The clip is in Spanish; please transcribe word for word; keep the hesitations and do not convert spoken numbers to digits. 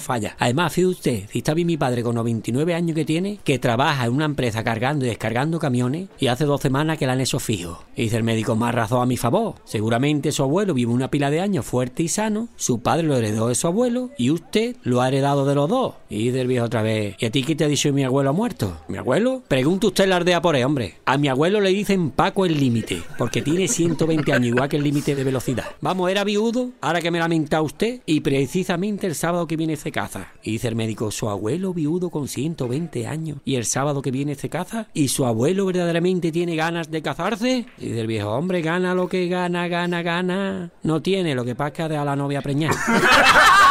falla. Además, fíjate usted, si está bien mi padre con noventa y nueve años que tiene, que trabaja en una empresa cargando y descargando camiones, y hace dos semanas que le han hecho fijo. Y dice el médico, más razón a mi favor. Seguramente su abuelo vive una pila de años fuerte y sano, su padre lo heredó de su abuelo, y usted lo ha heredado de los dos. Y dice el viejo otra vez, ¿y a ti qué te ha dicho mi abuelo ha muerto? ¿Mi abuelo? Pregunta usted en la aldea por ahí, hombre. A mi abuelo le dicen Paco el límite, porque tiene ciento veinte años, igual que el límite de velocidad. Vamos, era viudo, ahora que me lamenta usted, y precisamente el sábado que viene se casa. Y dice el médico, su abuelo viudo con ciento veinte años, y el sábado que viene se casa, y su abuelo verdaderamente tiene ganas de casarse. Y dice el viejo, hombre, gana lo que gana, gana, gana. No tiene, lo que pasa es que ha dejado a la novia preñada.